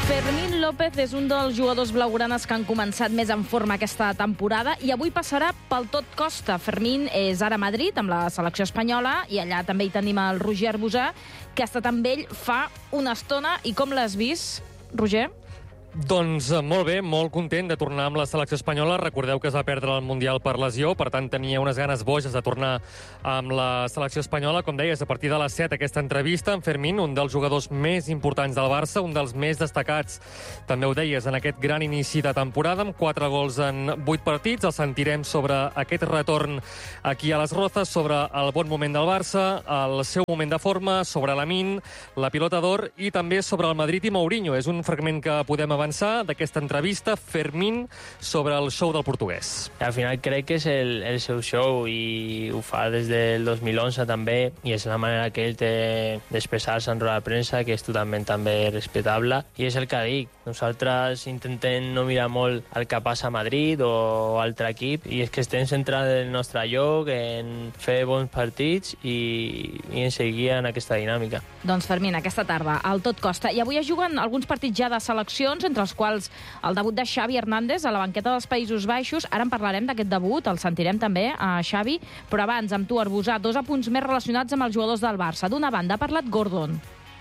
Fermín López és un dels jugadors blaugranes que han començat més en forma aquesta temporada i avui passarà pel tot costa. Fermín és ara a Madrid amb la selecció espanyola i allà també hi tenim el Roger Arbusà, que ha estat amb ell fa una estona. I com l'has vist, Roger? Doncs molt bé, molt content de tornar amb la selecció espanyola. Recordeu que es va perdre el Mundial per lesió, per tant tenia unes ganes boges de tornar amb la selecció espanyola. Com deies, a partir de les 7 aquesta entrevista amb Fermín, un dels jugadors més importants del Barça, un dels més destacats, també ho deies, en aquest gran inici de temporada, amb 4 gols en 8 partits. El sentirem sobre aquest retorn aquí a les Rozas, sobre el bon moment del Barça, el seu moment de forma, sobre Lamine, la pilota d'or i també sobre el Madrid i Mourinho. És un fragment que podem avançar d'aquesta entrevista, Fermín, sobre el show del portuguès. Al final crec que és el seu show i ho fa des del 2011 també, i és la manera que ell té d'expressar-se en roda de premsa, que és totalment també respectable, i és el que dic. Nosaltres intentem no mirar molt el que passa a Madrid o altre equip, i és que estem centrats en el nostre lloc, en fer bons partits i en seguir en aquesta dinàmica. Doncs Fermín, aquesta tarda, al tot costa. I avui es juguen alguns partits ja de seleccions, entre els quals el debut de Xavi Hernández a la banqueta dels Països Baixos. Ara en parlarem d'aquest debut, el sentirem també a Xavi, però abans, amb tu, Arbusà, 2 apunts més relacionats amb els jugadors del Barça. D'una banda, ha parlat Gordon.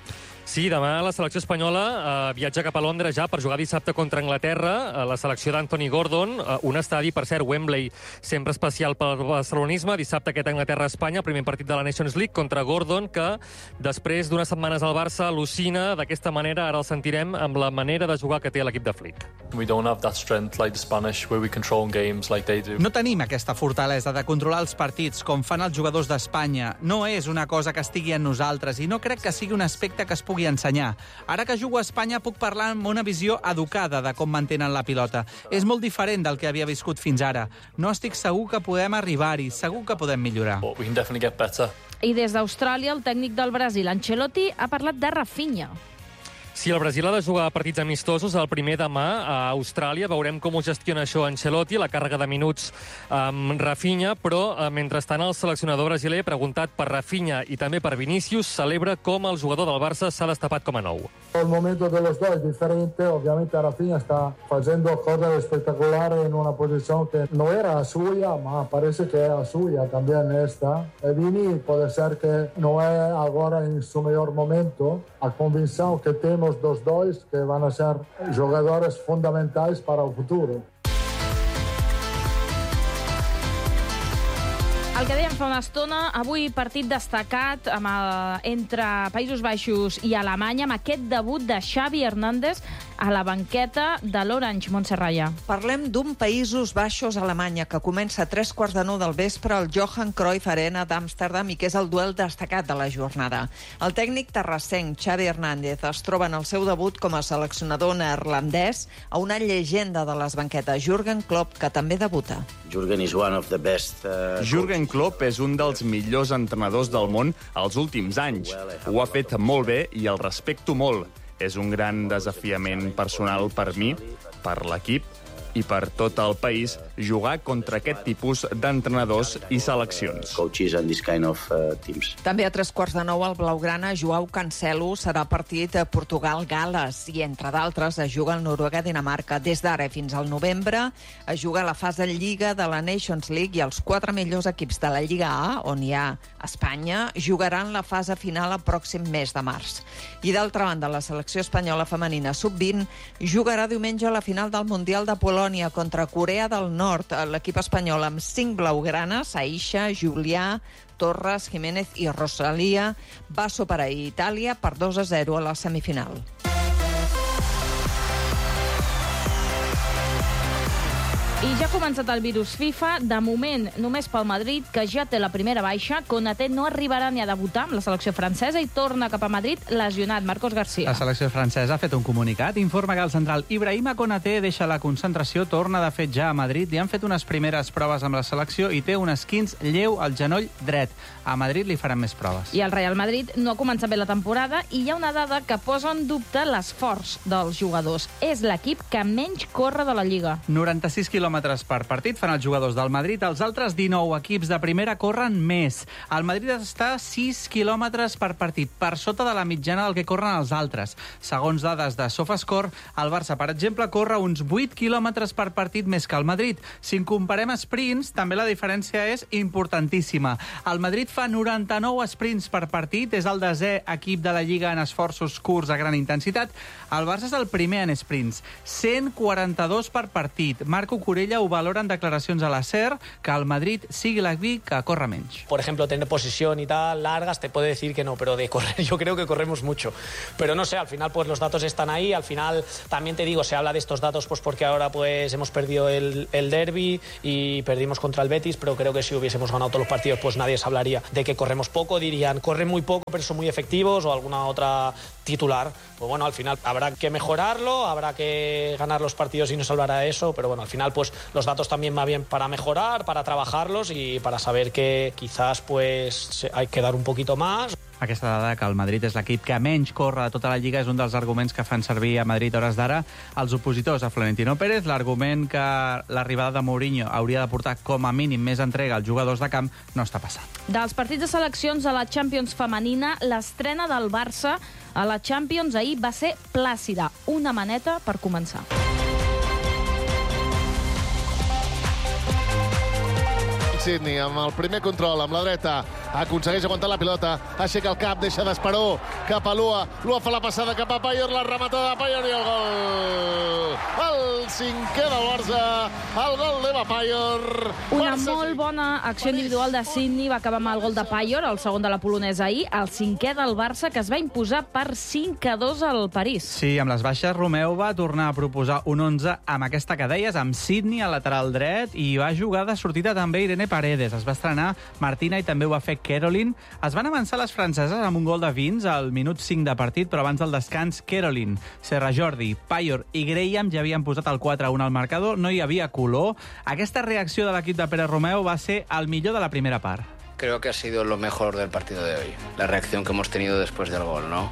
Sí, demà la selecció espanyola viatja cap a Londres ja per jugar dissabte contra Anglaterra, la selecció d'Anthony Gordon, un estadi, per cert, Wembley, sempre especial pel barcelonisme. Dissabte aquest Anglaterra-Espanya, primer partit de la Nations League contra Gordon, que després d'unes setmanes al Barça al·lucina d'aquesta manera. Ara el sentirem amb la manera de jugar que té l'equip de Flick. We don't have that strength like the Spanish, where we control games like they do. No tenim aquesta fortalesa de controlar els partits com fan els jugadors d'Espanya. No és una cosa que estigui en nosaltres i no crec que sigui un aspecte que es pugui ensenyar. Ara que jugo a Espanya puc parlar amb una visió educada de com mantenen la pilota. És molt diferent del que havia viscut fins ara. No estic segur que podem arribar-hi, segur que podem millorar. But we can definitely get better. I des d'Austràlia, el tècnic del Brasil, Ancelotti, ha parlat de Rafinha. Sí, el Brasil ha de jugar partits amistosos el primer demà a Austràlia. Veurem com ho gestiona això Ancelotti, la càrrega de minuts amb Rafinha, però mentrestant el seleccionador brasiler, preguntat per Rafinha i també per Vinícius, celebra com el jugador del Barça s'ha destapat com a nou. El momento de los dos es diferente. Obviamente Rafinha está haciendo cosas espectaculares en una posición que no era suya, mas parece que era suya también esta. Vini puede ser que no es ahora en su mejor momento. A convicción que tenemos los dos que van a ser jugadores fundamentales para el futuro. El que dèiem fa una estona, avui partit destacat entre Països Baixos i Alemanya, amb aquest debut de Xavi Hernández a la banqueta de l'Orange, Montserrat. Parlem d'un Països Baixos-Alemanya que comença a 3:15 del vespre al Johan Cruyff Arena d'Amsterdam i que és el duel destacat de la jornada. El tècnic terrassenc Xavi Hernández es troba en el seu debut com a seleccionador neerlandès a una llegenda de les banquetes, Jürgen Klopp, que també debuta. Jürgen Klopp és un dels millors entrenadors del món als últims anys. Ho ha fet molt bé i el respecto molt. És un gran desafiament personal per mi, per l'equip i per tot el país jugar contra aquest tipus d'entrenadors i seleccions. També a 8:15 el blaugrana Joao Cancelo serà partit a Portugal-Gales i, entre d'altres, es juga el Noruega-Dinamarca. Des d'ara fins al novembre es juga la fase Lliga de la Nations League i els 4 millors equips de la Lliga A, on hi ha Espanya, jugaran la fase final el pròxim mes de març. I d'altra banda, la selecció espanyola femenina sub-20 jugarà diumenge a la final del Mundial de Polònia contra Corea del Nord. L'equip espanyol amb 5 blaugranes, Aisha, Julià, Torres, Jiménez i Rosalía, va superar Itàlia per 2-0 a la semifinal. I ja ha començat el virus FIFA, de moment només pel Madrid, que ja té la primera baixa. Konaté no arribarà ni a debutar amb la selecció francesa i torna cap a Madrid lesionat. Marcos García. La selecció francesa ha fet un comunicat, informa que el central Ibrahima Konaté deixa la concentració, torna de fet ja a Madrid, li han fet unes primeres proves amb la selecció i té un esquinç lleu al genoll dret. A Madrid li faran més proves. I el Real Madrid no ha començat bé la temporada i hi ha una dada que posa en dubte l'esforç dels jugadors. És l'equip que menys corre de la Lliga. 96 quilòmetres quilòmetres per partit fan els jugadors del Madrid. Els altres 19 equips de primera corren més. El Madrid està a 6 quilòmetres per partit, per sota de la mitjana del que corren els altres. Segons dades de SofaScore, el Barça, per exemple, corre uns 8 quilòmetres per partit més que el Madrid. Si en comparem sprints, també la diferència és importantíssima. El Madrid fa 99 sprints per partit, és el 10è equip de la Lliga en esforços curts a gran intensitat. El Barça és el primer en sprints, 142 per partit. Marco Curella ho valora en declaracions a la SER, que el Madrid sigui l'equip que corre menys. Por ejemplo, tener posesión y tal, largas, te puede decir que no, pero de correr yo creo que corremos mucho. Pero no sé, al final pues los datos están ahí, al final también te digo, se habla de estos datos pues porque ahora pues hemos perdido el derbi y perdimos contra el Betis, pero creo que si hubiésemos ganado todos los partidos pues nadie se hablaría de que corremos poco, dirían corren muy poco pero son muy efectivos o alguna otra titular. Pues bueno, al final habrá que mejorarlo, habrá que ganar los partidos y no salvará eso, pero bueno, al final pues los datos también va bien para mejorar, para trabajarlos y para saber que quizás pues hay que dar un poquito más. Aquesta dada que el Madrid és l'equip que menys corre de tota la Lliga és un dels arguments que fan servir a Madrid a hores d'ara els opositors a Florentino Pérez. L'argument que l'arribada de Mourinho hauria de portar com a mínim més entrega als jugadors de camp no està passant. Dels partits de seleccions a la Champions femenina, l'estrena del Barça a la Champions ahir va ser plàcida, una maneta per començar. Sidney amb el primer control, amb la dreta, aconsegueix aguantar la pilota, aixeca el cap, deixa d'Esperó, cap a Lua, Lua fa la passada cap a Paior, la rematada de Paior i el gol! El 5è del Barça, el gol d'Eva Paior. Una molt bona acció individual de Sidney va acabar amb el gol de Paior, el segon de la polonesa ahir, el 5è del Barça, que es va imposar per 5-2 al París. Sí, amb les baixes, Romeu va tornar a proposar un 11 amb aquesta que deies, amb Sidney al lateral dret, i va jugar de sortida també Irene Paredes. Es va estrenar Martina i també ho va fer Caroline. Es van avançar les franceses amb un gol de Vins al minut 5 de partit, però abans del descans, Caroline, Serra Jordi, Paior i Graham ja havien posat el 4-1 al marcador, no hi havia color. Aquesta reacció de l'equip de Pere Romeu va ser el millor de la primera part. Creo que ha sido lo mejor del partido de hoy, la reacción que hemos tenido después del gol, ¿no?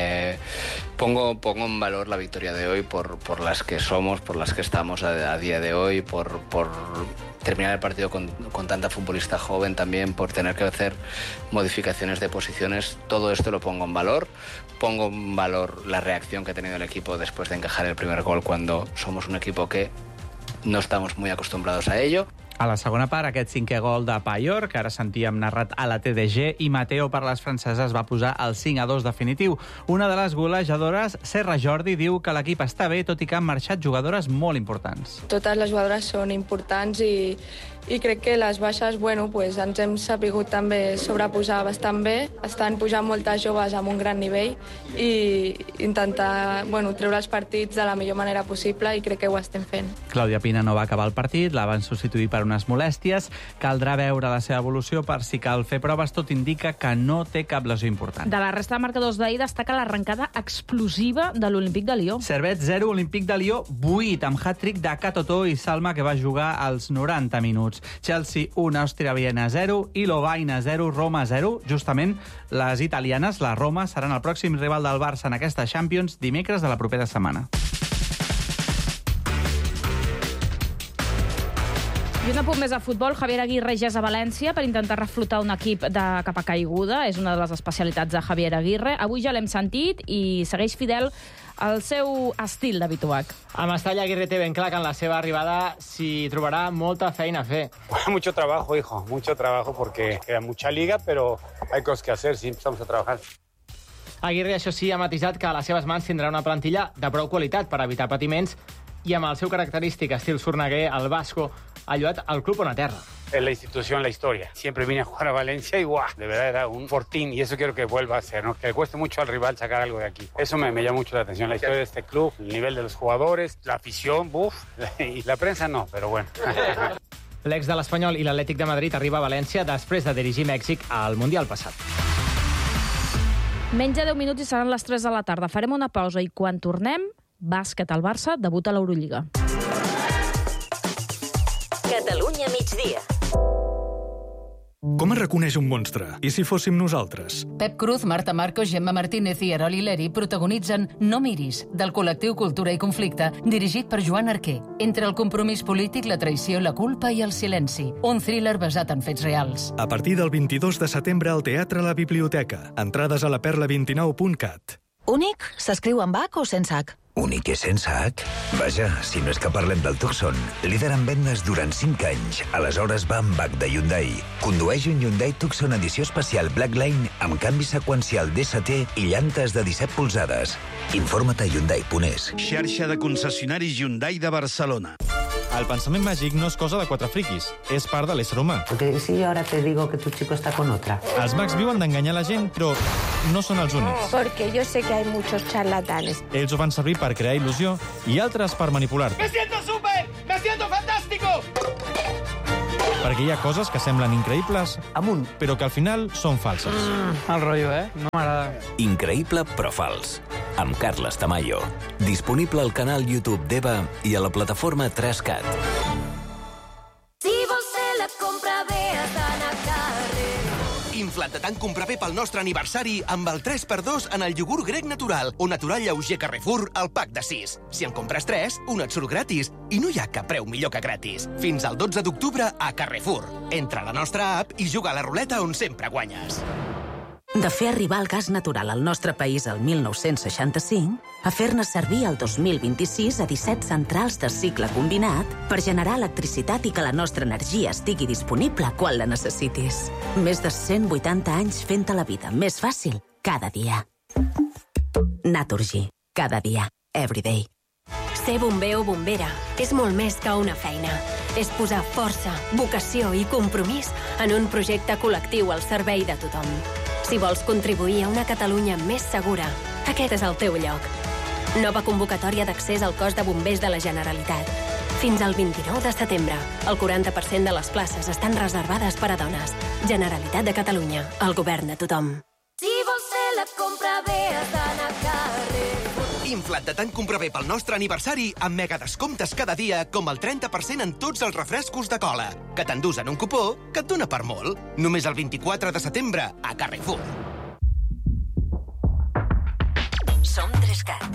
Pongo en valor la victoria de hoy por las que somos, por las que estamos a día de hoy, por terminar el partido con tanta futbolista joven también, por tener que hacer modificaciones de posiciones. Todo esto lo pongo en valor. Pongo en valor la reacción que ha tenido el equipo después de encajar el primer gol cuando somos un equipo que no estamos muy acostumbrados a ello. A la segona part, aquest 5è gol de Paior, que ara sentíem narrat a la TDG, i Mateo per les franceses va posar el 5-2 definitiu. Una de les golejadores, Serra Jordi, diu que l'equip està bé, tot i que han marxat jugadores molt importants. Totes les jugadores són importants i crec que les baixes, pues, ens hem sapigut també sobreposar bastant bé. Estan pujant moltes joves amb un gran nivell i intentar treure els partits de la millor manera possible i crec que ho estem fent. Clàudia Pina no va acabar el partit, la van substituir per unes molèsties. Caldrà veure la seva evolució per si cal fer proves. Tot indica que no té cap lesió important. De la resta de marcadors d'ahir destaca l'arrencada explosiva de l'Olímpic de Lió. Servet 0, Olímpic de Lió 8, amb hat-trick de Katotó i Salma, que va jugar als 90 minuts. Chelsea 1, Àustria-Viena 0 i Lovaina 0, Roma 0. Justament les italianes, la Roma, seran el pròxim rival del Barça en aquesta Champions dimecres de la propera setmana. I un apunt més a futbol. Javier Aguirre ja és a València per intentar reflotar un equip de capa caiguda. És una de les especialitats de Javier Aguirre. Avui ja l'hem sentit i segueix fidel al seu estil d'habituat. A Mestalla, Aguirre té ben clar que en la seva arribada s'hi trobarà molta feina a fer. Mucho trabajo, hijo, mucho trabajo porque queda mucha liga, pero hay cosas que hacer, sí, empezamos a trabajar. Aguirre, això sí, ha matisat que a les seves mans tindrà una plantilla de prou qualitat per evitar patiments i amb el seu característic estil sorneguer, el Vasco ha ayudat al club on a terra. Es la institución, la historia. Siempre vine a jugar a Valencia y ¡guau! De verdad era un fortín y eso quiero que vuelva a ser, ¿no? Que le cueste mucho al rival sacar algo de aquí. Eso me llama mucho la atención, la historia de este club, el nivel de los jugadores, la afición, y la prensa no, pero bueno. L'ex de l'Espanyol i l'Atlètic de Madrid arriba a València després de dirigir Mèxic al Mundial passat. Menys de 10 minuts i seran les 3 de la tarda. Farem una pausa i quan tornem, bàsquet al Barça debuta a l'Eurolliga. Catalunya migdia. Com es reconeix un monstre? I si fóssim nosaltres? Pep Cruz, Marta Marcos, Gemma Martínez i Erol Hileri protagonitzen No miris, del col·lectiu Cultura i Conflicte, dirigit per Joan Arquer. Entre el compromís polític, la traïció, la culpa i el silenci. Un thriller basat en fets reals. A partir del 22 de setembre al Teatre La Biblioteca. Entrades a laperla29.cat. Únic s'escriu amb H o sense H? Únic i sense H? Vaja, si no és que parlem del Tucson. Líder en vendes durant 5 anys. Aleshores va amb H de Hyundai. Condueix un Hyundai Tucson edició especial Blackline amb canvi seqüencial DST i llantes de 17 polzades. Informa't a Hyundai.es. Xarxa de concessionaris Hyundai de Barcelona. El pensament màgic no és cosa de 4 friquis, és part de l'ésser humà. Porque si yo ahora te digo que tu chico está con otra. Els mags viuen d'enganyar la gent, però no són els únics. Porque yo sé que hay muchos charlatanes. Ells ho van servir per crear il·lusió i altres per manipular-te. ¡Me siento súper! ¡Me siento fantástico! Perquè hi ha coses que semblen increïbles amunt, però que al final són falses. El rotllo, No m'agrada. Increïble però fals. Amb Carles Tamayo. Disponible al canal YouTube d'Eva i a la plataforma 3CAT. Si vols fer la compra bé, has d'anar a carrer. Infla't de tant comprar bé pel nostre aniversari amb el 3x2 en el iogurt grec natural o natural lleuger Carrefour al pack de 6. Si en compres 3, un et surt gratis. I no hi ha cap preu millor que gratis. Fins al 12 d'octubre a Carrefour. Entra a la nostra app i juga a la ruleta on sempre guanyes. De fer arribar el gas natural al nostre país el 1965 a fer-ne servir el 2026 a 17 centrals de cicle combinat per generar electricitat i que la nostra energia estigui disponible quan la necessitis. Més de 180 anys fent-te la vida més fàcil cada dia. Naturgy. Cada dia. Everyday. Ser bomber o bombera és molt més que una feina. És posar força, vocació i compromís en un projecte col·lectiu al servei de tothom. Si vols contribuir a una Catalunya més segura, aquest és el teu lloc. Nova convocatòria d'accés al cos de bombers de la Generalitat. Fins al 29 de setembre, el 40% de les places estan reservades per a dones. Generalitat de Catalunya, el govern de tothom. Si vols fer la compra bé, has d'anar a carrer. Infla't de tant comprar bé pel nostre aniversari amb mega descomptes cada dia, com el 30% en tots els refrescos de cola, que t'endús en un cupó que et dona per molt. Només el 24 de setembre a Carrefour. Som 3CAT.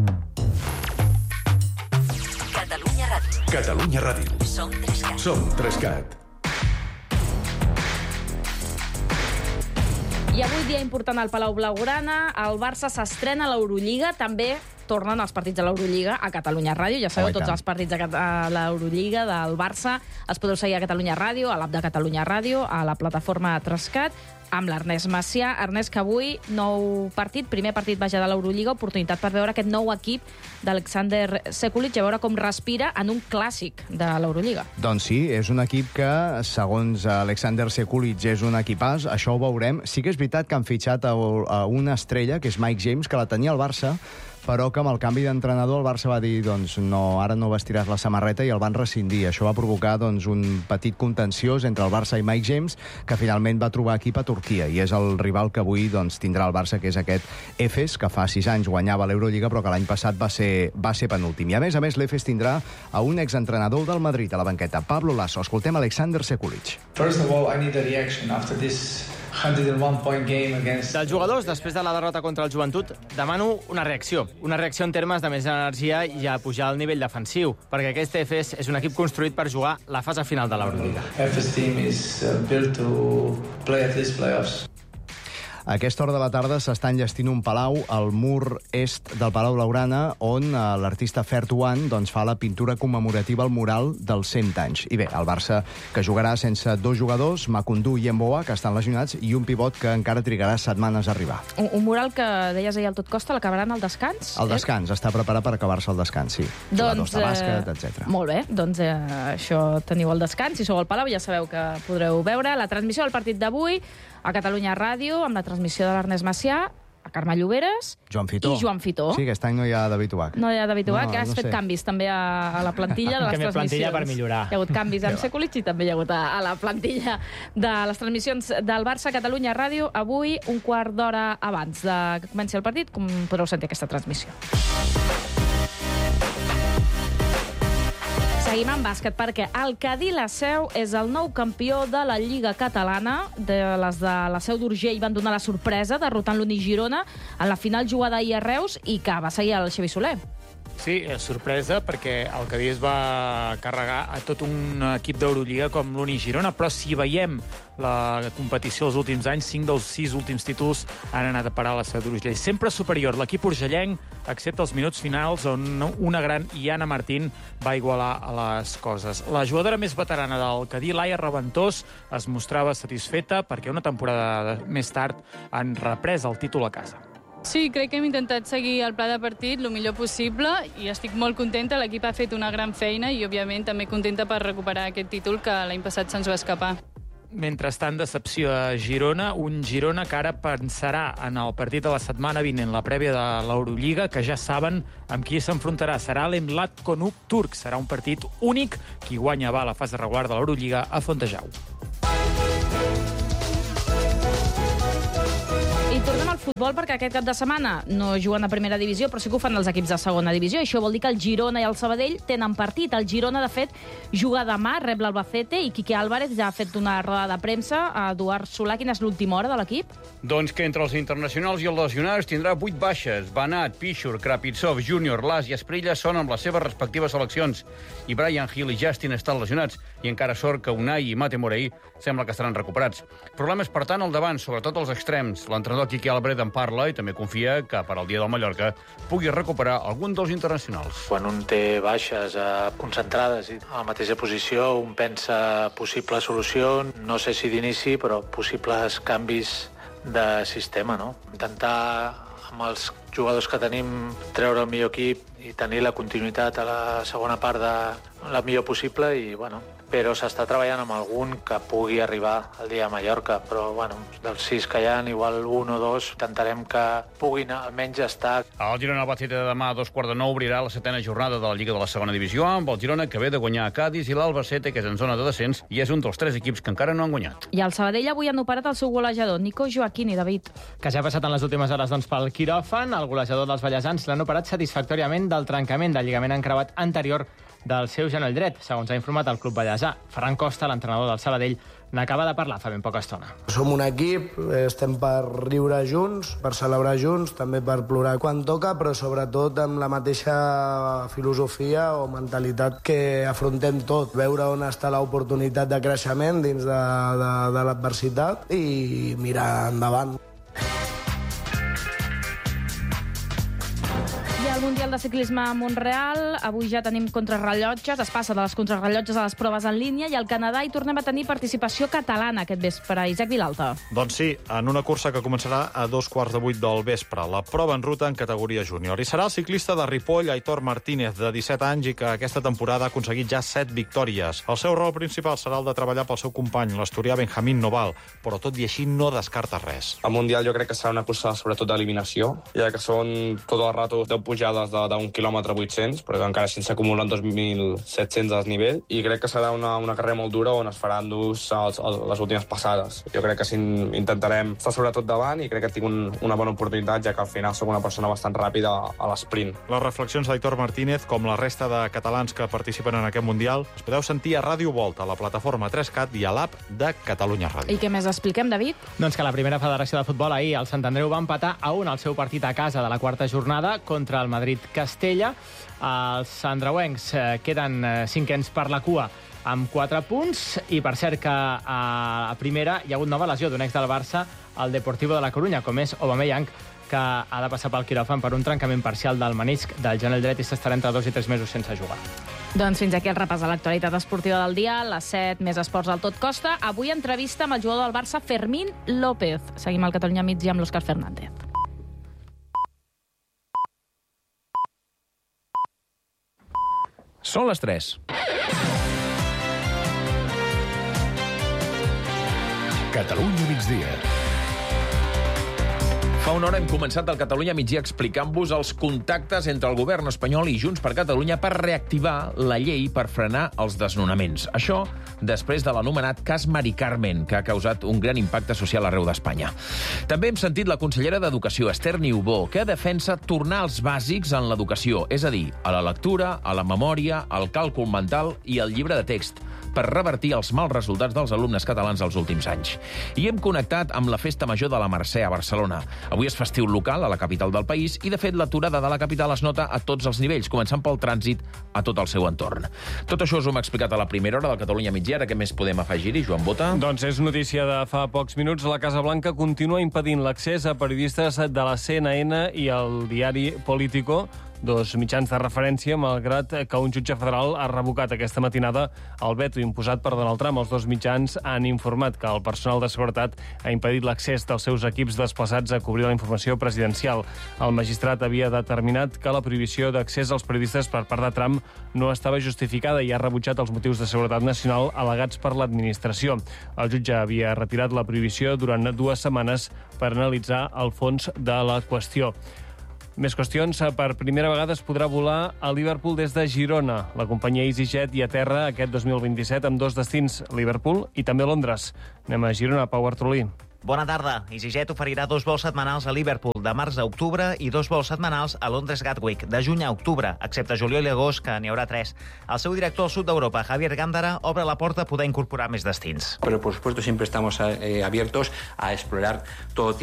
Catalunya Ràdio. Catalunya Ràdio. Som 3CAT. Som 3CAT. I avui dia important al Palau Blaugrana, el Barça s'estrena a l'Eurolliga, també tornen els partits de l'Eurolliga a Catalunya Ràdio. Ja sabeu, tots els partits de l'Eurolliga del Barça els podeu seguir a Catalunya Ràdio, a l'app de Catalunya Ràdio, a la plataforma 3CAT, amb l'Ernest Macià. Ernest, que avui nou partit, primer partit vaja de l'Eurolliga, oportunitat per veure aquest nou equip d'Alexander Sekulic, a veure com respira en un clàssic de l'Eurolliga. Doncs sí, és un equip que, segons Alexander Sekulic, és un equipàs, això ho veurem. Sí que és veritat que han fitxat a una estrella, que és Mike James, que la tenia al Barça, però que amb el canvi d'entrenador el Barça va dir doncs no, ara no vestiràs la samarreta i el van rescindir. Això va provocar doncs, un petit contenciós entre el Barça i Mike James, que finalment va trobar equip a Turquia, i és el rival que avui doncs, tindrà el Barça, que és aquest Efes, que fa 6 anys guanyava l'Eurolliga, però que l'any passat va ser penúltim. I a més, l'Efes tindrà a un exentrenador del Madrid a la banqueta, Pablo Lasso. Escoltem Alexander Sekulic. First of all, I need a reaction after this 101-point game against... Dels jugadors, després de la derrota contra el Joventut, demano una reacció en termes de més energia i a pujar al nivell defensiu, perquè aquest Efes és un equip construït per jugar la fase final de l'Eurolliga. Efes team is built to play at least playoffs. A aquesta hora de la tarda s'està enllestint un palau al mur est del Palau Blaugrana, on l'artista Fert One doncs, fa la pintura commemorativa al mural dels 100 anys. I bé, el Barça, que jugarà sense 2 jugadors, Makoundou i Mboa, que estan lesionats, i un pivot que encara trigarà setmanes a arribar. Un mural que, deies ahir al tot costa, l'acabaran al descans? El descans, està preparat per acabar-se el descans, sí. Jugadors de bàsquet, etc. Molt bé, doncs això teniu el descans. Si sou al Palau ja sabeu que podreu veure la transmissió del partit d'avui a Catalunya Ràdio, amb la transmissió de l'Ernest Macià, a Carme Lloberes i Joan Fitó. Sí, aquest any no hi ha David Ubach. No hi ha David Ubach, que has fet canvis també a la plantilla de les transmissions. Plantilla per millorar. Hi ha hagut canvis amb Sekulic i també hi ha hagut a la plantilla de les transmissions del Barça a Catalunya Ràdio. Avui, un quart d'hora abans de que comenci el partit, com podreu sentir aquesta transmissió. Seguim amb bàsquet, perquè el Cadí La Seu és el nou campió de la Lliga Catalana. Les de la Seu d'Urgell van donar la sorpresa, derrotant l'Uni Girona en la final jugada ahir a Reus i que va seguir el Xavi Soler. Sí, sorpresa, perquè el Cadí es va carregar a tot un equip d'Eurolliga com l'Uni Girona, però si veiem la competició dels últims anys, 5 dels 6 últims títols han anat a parar a la Seu d'Urgell. Sempre superior l'equip urgellenc, excepte els minuts finals, on una gran Iana Martín va igualar a les coses. La jugadora més veterana del Cadí, Laia Reventós, es mostrava satisfeta perquè una temporada més tard han reprès el títol a casa. Sí, crec que hem intentat seguir el pla de partit el millor possible i estic molt contenta. L'equip ha fet una gran feina i, òbviament, també contenta per recuperar aquest títol que l'any passat se'ns va escapar. Mentrestant, decepció a Girona, un Girona que ara pensarà en el partit de la setmana vinent, la prèvia de l'Eurolliga, que ja saben amb qui s'enfrontarà. Serà l'Emlat Konuk turc. Serà un partit únic. Qui guanya va a la fase regular de l'Eurolliga a Fontejau. I tornem al futbol perquè aquest cap de setmana no juguen a primera divisió, però sí que ho fan els equips de segona divisió. Això vol dir que el Girona i el Sabadell tenen partit. El Girona, de fet, juga demà, rep l'Albacete, i Quique Álvarez ja ha fet una roda de premsa a Eduard Solà. Quina és l'última hora de l'equip? Doncs que entre els internacionals i els lesionats tindrà 8 baixes. Banat, Pichur, Krapitsov, Júnior, Las i Esprilla són amb les seves respectives seleccions. I Brian Hill i Justin estan lesionats. I encara sort que Unai i Mate Morey sembla que estaran recuperats. Problemes, per tant, al davant, sobretot als extrems. L'entrenador Quique Álvarez en parla i també confia que per al dia del Mallorca pugui recuperar algun dels internacionals. Quan un té baixes concentrades i a la mateixa posició, un pensa possible solució, no sé si d'inici, però possibles canvis de sistema, no? Intentar amb els jugadors que tenim treure el millor equip i tenir la continuïtat a la segona part de la millor possible i, bueno, però s'està treballant amb algun que pugui arribar al dia a Mallorca, però, bueno, dels 6 que hi ha, igual 1 o 2, intentarem que puguin almenys estar. El Girona Albacete de demà a 8:15 obrirà la 7ª jornada de la Lliga de la segona divisió, amb el Girona que ve de guanyar a Cádiz i l'Albacete, que és en zona de descens i és un dels 3 equips que encara no han guanyat. I el Sabadell avui han operat el seu golejador, Nico Joaquini, David. Que ja ha passat en les últimes hores pel quiròfan. El golejador dels ballesans l'han operat satisfactòriament del trencament del lligament encravat anterior del seu genoll dret, segons ha informat el club ballesà. Ferran Costa, l'entrenador del Sabadell, n'acaba de parlar fa ben poca estona. Som un equip, estem per riure junts, per celebrar junts, també per plorar quan toca, però sobretot amb la mateixa filosofia o mentalitat que afrontem tot. Veure on està l'oportunitat de creixement dins de l'adversitat i mirar endavant. El Mundial de Ciclisme a Montreal. Avui ja tenim contrarrellotges. Es passa de les contrarrellotges a les proves en línia i al Canadà hi tornem a tenir participació catalana aquest vespre. Isaac Vilalta. Doncs sí, en una cursa que començarà a 7:15 del vespre. La prova en ruta en categoria júnior. I serà el ciclista de Ripoll, Aitor Martínez, de 17 anys i que aquesta temporada ha aconseguit ja 7 victòries. El seu rol principal serà el de treballar pel seu company, l'asturià Benjamín Noval, però tot i així no descarta res. El Mundial jo crec que serà una cursa sobretot d'eliminació, ja que són tot el rato 10 pujades d'un quilòmetre 800, però encara així s'acumulen 2.700 de desnivell, i crec que serà una carrera molt dura on es faran durs les últimes passades. Jo crec que sí, intentarem estar sobretot davant i crec que tinc una bona oportunitat, ja que al final soc una persona bastant ràpida a l'esprint. Les reflexions d'Aitor Martínez, com la resta de catalans que participen en aquest Mundial, es podeu sentir a Ràdio Volta, a la plataforma 3CAT i a l'app de Catalunya Ràdio. I què més expliquem, David? Doncs que la primera federació de futbol ahir, el Sant Andreu, va empatar a 1 el seu partit a casa de la quarta jornada contra el Madrid-Castella. Els andreuencs queden cinquens per la cua amb 4 punts i, per cert, que a primera hi ha hagut nova lesió d'un ex del Barça al Deportivo de la Corunya, com és Aubameyang, que ha de passar pel quiròfan per un trencament parcial del menisc del genoll dret i s'estarà entre 2 i 3 mesos sense jugar. Doncs fins aquí el repàs de l'actualitat esportiva del dia. A les 7, més esports al Tot Costa. Avui entrevista amb el jugador del Barça, Fermín López. Seguim al Catalunya Migdia amb l'Òscar Fernández. Són les 3. Catalunya migdia. Fa una hora hem començat al Catalunya Migdia explicant-vos els contactes entre el govern espanyol i Junts per Catalunya per reactivar la llei per frenar els desnonaments. Això després de l'anomenat cas Mari Carmen, que ha causat un gran impacte social arreu d'Espanya. També hem sentit la consellera d'Educació, Esther Niubó, que defensa tornar als bàsics en l'educació, és a dir, a la lectura, a la memòria, al càlcul mental i al llibre de text, per revertir els mals resultats dels alumnes catalans els últims anys. I hem connectat amb la Festa Major de la Mercè a Barcelona. Avui és festiu local a la capital del país i, de fet, l'aturada de la capital es nota a tots els nivells, començant pel trànsit a tot el seu entorn. Tot això us ho hem explicat a la primera hora del Catalunya Migdia. Ara què més podem afegir-hi, Joan Bota? Doncs és notícia de fa pocs minuts. La Casa Blanca continua impedint l'accés a periodistes de la CNN i el diari Político, dos mitjans de referència, malgrat que un jutge federal ha revocat aquesta matinada el veto imposat per Donald Trump. Els dos mitjans han informat que el personal de seguretat ha impedit l'accés dels seus equips desplaçats a cobrir la informació presidencial. El magistrat havia determinat que la prohibició d'accés als periodistes per part de Trump no estava justificada i ha rebutjat els motius de seguretat nacional al·legats per l'administració. El jutge havia retirat la prohibició durant 2 setmanes per analitzar el fons de la qüestió. Més qüestions. Per primera vegada es podrà volar a Liverpool des de Girona. La companyia EasyJet hi aterra aquest 2027 amb 2 destins, Liverpool i també Londres. Anem a Girona, Pau Bartolí. Bona tarda. EasyJet oferirà 2 vols setmanals a Liverpool de març a octubre i 2 vols setmanals a Londres Gatwick de juny a octubre, excepte juliol i agost, que n'hi haurà 3. El seu director al sud d'Europa, Javier Gándara, obre la porta a poder incorporar més destins. Pero, por supuesto, siempre estamos abiertos a explorar todo tipo